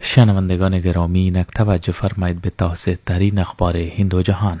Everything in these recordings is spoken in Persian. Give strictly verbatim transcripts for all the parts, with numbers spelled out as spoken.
شنوندگان گرامی، اینک توجه فرمایید به تازه ترین اخبار هند و جهان.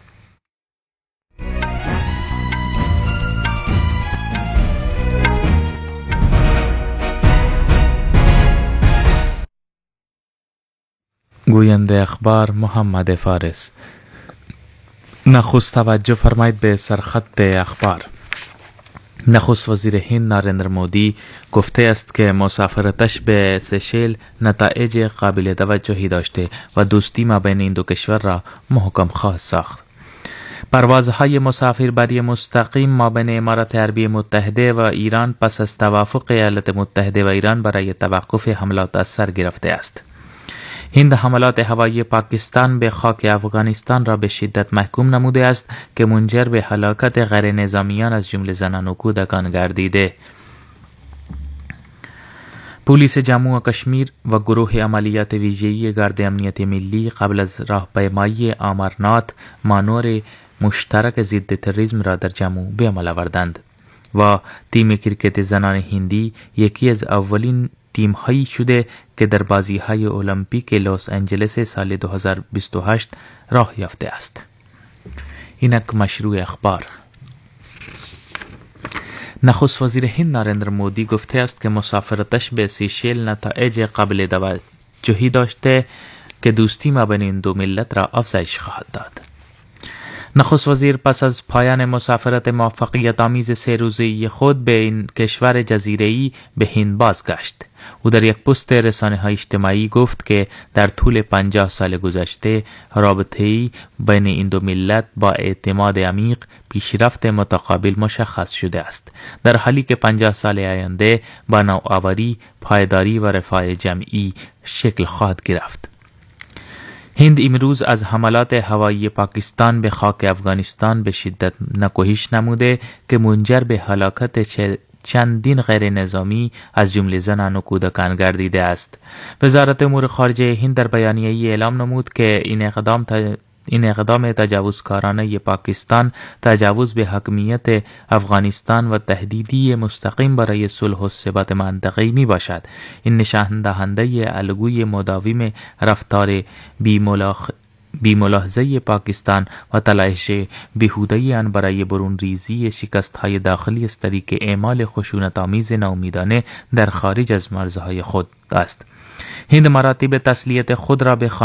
گوینده اخبار محمد فارس. نخست توجه فرمایید به سرخط اخبار. نخست وزیر هند ناریندر مودی گفته است که مسافرتش به سشل نتایج قابل توجهی داشته و دوستی مابین این دو کشور را محکم خواهد ساخت. پروازهای مسافربری مستقیم مابین امارات عربی متحده و ایران پس از توافق ایالات متحده و ایران برای توقف حملات از سر گرفته است. هند حملات هوایی پاکستان به خاک افغانستان را به شدت محکوم نموده است که منجر به هلاکت غیر نظامیان از جمله زنان و کودکان گردیده. پلیس جموں و کشمیر و گروه عملیات ویژه‌ای گارد امنیت ملی قبل از راهپیمایی امرناتھ مانور مشترک ضد تروریسم را در جموں به عمل آوردند و تیم کرکت زنان هندی یکی از اولین تیم هایی شده که در بازی های المپیک لس آنجلس سال دو هزار و بیست و هشت راه یافته است. اینک مشروع اخبار. نخست وزیر هند ناریندر مودی گفته است که مسافرتش به سیشل نتایج قابل توجهی داشته که دوستی مابین این دو ملت را افزایش خواهد داد. نخست وزیر پس از پایان مسافرت موفقیت آمیز سه روزه‌ای خود به این کشور جزیره‌ای به هند بازگشت. او در یک پست رسانه‌های اجتماعی گفت که در طول پنجاه سال گذشته رابطه‌ای بین این دو ملت با اعتماد عمیق، پیشرفت متقابل مشخص شده است، در حالی که پنجاه سال آینده با نوآوری، پایداری و رفاه جمعی شکل خواهد گرفت. هند امروز از حملات هوایی پاکستان به خاک افغانستان به شدت نکوهش نموده که منجر به هلاکت چندین غیر نظامی از جمله زنان و کودکان گردیده است. وزارت امور خارجه هند در بیانیه‌ای اعلام نمود که این اقدام تا این اقدام تجاوزکارانه پاکستان تجاوز به حاکمیت افغانستان و تهدیدی مستقیم برای صلح و ثبات منطقه‌ای می باشد. این نشان دهنده الگوی مداوم رفتار بی‌ملاحظه پاکستان و تلاش بیهوده آن برای برون ریزی شکست‌های داخلی است، طریق اعمال خشونت‌آمیز ناامیدانه در خارج از مرزهای خود است. هند مراتب تسلیت خود را به